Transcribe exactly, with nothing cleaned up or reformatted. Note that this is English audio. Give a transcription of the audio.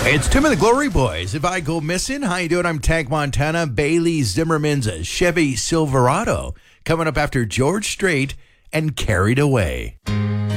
It's Tim and the Glory Boys. If I go missing, how you doing? I'm Tank Montana. Bailey Zimmerman's Chevy Silverado coming up after George Strait and Carried Away.